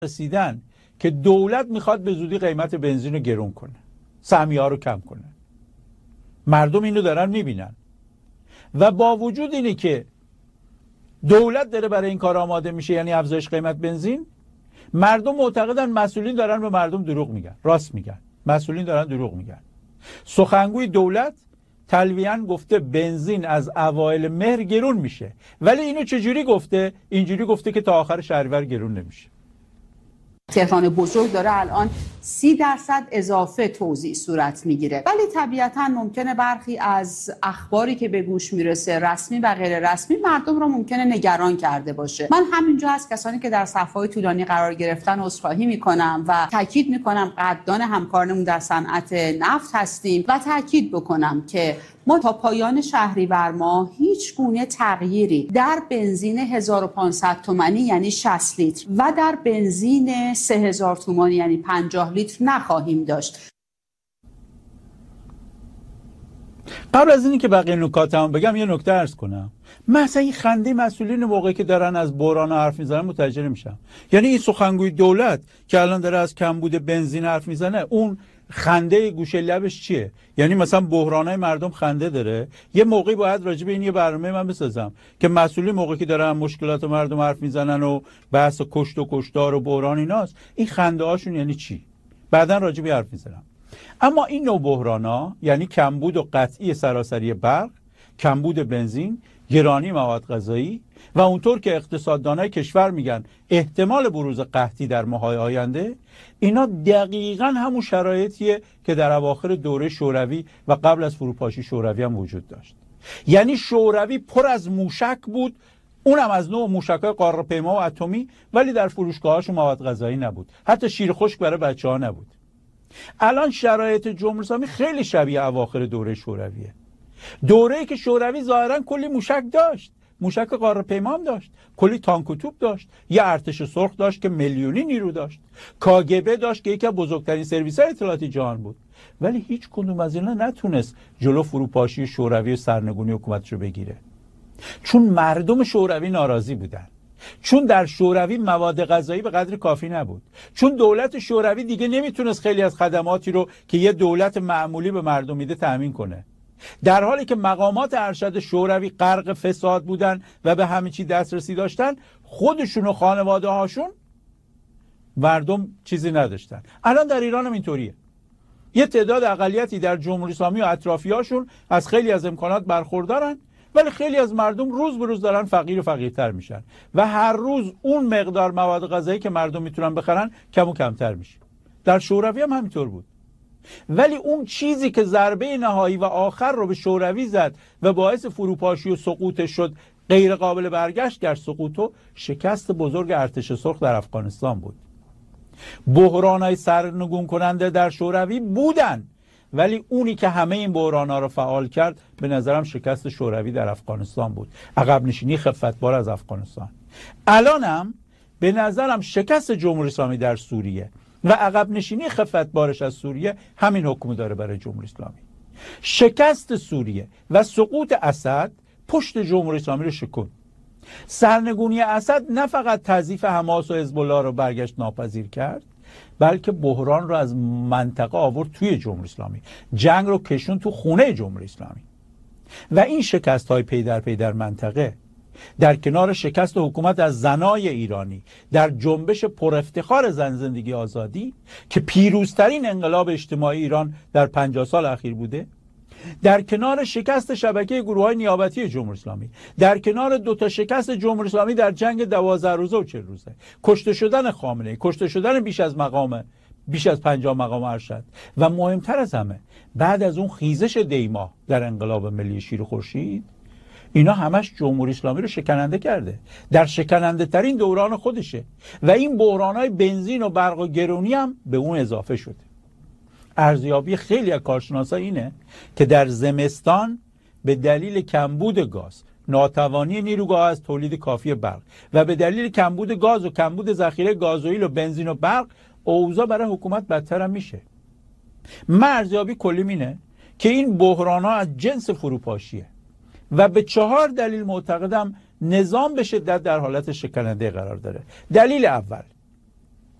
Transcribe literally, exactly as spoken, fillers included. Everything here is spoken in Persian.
رسیدن که دولت میخواد به زودی قیمت بنزین رو گرون کنه، سهمیه ها رو کم کنه. مردم اینو دارن میبینن و با وجود اینه که دولت داره برای این کار آماده میشه، یعنی افزایش قیمت بنزین، مردم معتقدن مسئولین دارن به مردم دروغ میگن. راست میگن، مسئولین دارن دروغ میگن. سخنگوی دولت تلویحاً گفته بنزین از اوایل مهر گرون میشه، ولی اینو چجوری گفته؟ اینجوری گفته که تا آخر شهریور گرون نمیشه. تهران بزرگ داره الان سی درصد اضافه توزیع صورت میگیره، ولی طبیعتاً ممکنه برخی از اخباری که به گوش میرسه رسمی و غیر رسمی مردم رو ممکنه نگران کرده باشه. من همینجا از کسانی که در صف‌های طولانی قرار گرفتن عذرخواهی میکنم و تاکید میکنم قدردان همکارانمون در صنعت نفت هستیم و تاکید بکنم که ما تا پایان شهریور ماه هیچ گونه تغییری در بنزین هزار و پانصد تومانی یعنی شصت لیتر و در بنزین سه هزار تومانی یعنی پنجاه لیتر نخواهیم داشت. قبل از اینی که بقیه نکاتمو بگم یه نکته عرض کنم. مثلا این خنده مسئولین موقعی که دارن از بحران حرف میزنن متوجه نمیشم. یعنی این سخنگوی دولت که الان داره از کمبود بنزین حرف میزنه، اون خنده گوشه لبش چیه؟ یعنی مثلا بحرانای مردم خنده داره. یه موقعی باید راجع به این یه برنامه من بسازم که مسئولین موقعی که دارن مشکلات مردم حرف میزنن و بحث کشت و کشتار و بحران ایناست، این خنده هاشون یعنی چی؟ بعدن راجع به حرف میزنم. اما این نوع بحرانا یعنی کمبود و قطعی سراسری برق، کمبود بنزین، گرانی مواد غذایی و اونطور که اقتصاددانای کشور میگن احتمال بروز قحطی در ماه‌های آینده، اینا دقیقاً همون شرایطیه که در اواخر دوره شوروی و قبل از فروپاشی شوروی هم وجود داشت. یعنی شوروی پر از موشک بود، اونم از نوع موشک‌های قاره‌پیما و اتمی، ولی در فروشگاه‌هاشون مواد غذایی نبود، حتی شیر خشک برای بچه‌ها نبود. الان شرایط جمهوری اسلامی خیلی شبیه اواخر دوره شورویه. دوره‌ای که شوروی ظاهراً کلی موشک داشت، موشک قاره‌پیما هم داشت، کلی تانک و توپ داشت، یه ارتش سرخ داشت که میلیونی نیرو داشت، کاگبه داشت که یکی از بزرگترین سرویس‌های اطلاعاتی جهان بود، ولی هیچ کدوم از اینا نتونست جلو فروپاشی شوروی و سرنگونی حکومتشو بگیره. چون مردم شوروی ناراضی بودن، چون در شوروی مواد غذایی به قدر کافی نبود، چون دولت شوروی دیگه نمیتونست خیلی از خدماتی رو که یه دولت معمولی به مردم میده تأمین کنه. در حالی که مقامات ارشد شوروی غرق فساد بودن و به همه چی دسترسی داشتن، خودشون و خانواده هاشون مردم چیزی نداشتن. الان در ایران هم اینطوریه. یه تعداد اقلیتی در جمهوری اسلامی و اطرافیاشون از خیلی از امکانات برخوردارن، ولی خیلی از مردم روز به روز دارن فقیر و فقیرتر میشن و هر روز اون مقدار مواد غذایی که مردم میتونن بخرن کم و کمتر میشه. در شوروی هم همینطور بود. ولی اون چیزی که ضربه نهایی و آخر رو به شوروی زد و باعث فروپاشی و سقوطش شد، غیر قابل برگشت گر سقوط و شکست بزرگ ارتش سرخ در افغانستان بود. بحرانای سرنگون کننده در شوروی بودن، ولی اونی که همه این بحران‌ها رو فعال کرد به نظرم شکست شوروی در افغانستان بود، عقب نشینی خفتبار از افغانستان. الانم به نظرم شکست جمهوری اسلامی در سوریه و عقب نشینی خفتبارش از سوریه همین حکم داره برای جمهوری اسلامی. شکست سوریه و سقوط اسد پشت جمهوری اسلامی رو شکن. سرنگونی اسد نه فقط تضعیف حماس و حزب الله رو برگشت ناپذیر کرد، بلکه بحران رو از منطقه آورد توی جمهوری اسلامی، جنگ رو کشون تو خونه جمهوری اسلامی. و این شکست های پی در پی در منطقه در کنار شکست حکومت از زنای ایرانی در جنبش پر افتخار زن زندگی آزادی که پیروزترین انقلاب اجتماعی ایران در پنجاه سال اخیر بوده، در کنار شکست شبکه گروه‌های نیابتی جمهوری اسلامی، در کنار دو تا شکست جمهوری اسلامی در جنگ دوازده روزه و چهل روزه، کشته شدن خامنه‌ای، کشته شدن بیش از مقام بیش از پنجاه مقام ارشد و مهمتر از همه بعد از اون خیزش دیما در انقلاب ملی شیر خورشید، اینا همش جمهوری اسلامی رو شکننده کرده، در شکننده ترین دوران خودشه و این بحران‌های بنزین و برق و گرونی هم به اون اضافه شده. ارزیابی خیلی از کارشناسا اینه که در زمستان به دلیل کمبود گاز، ناتوانی نیروگاه از تولید کافی برق و به دلیل کمبود گاز و کمبود ذخیره گازوئیل و بنزین و برق، اوضاع برای حکومت بدتر هم میشه. من ارزیابی کلیم اینه که این بحران‌ها از جنس فروپاشیه و به چهار دلیل معتقدم نظام به شدت در حالت شکننده قرار داره. دلیل اول،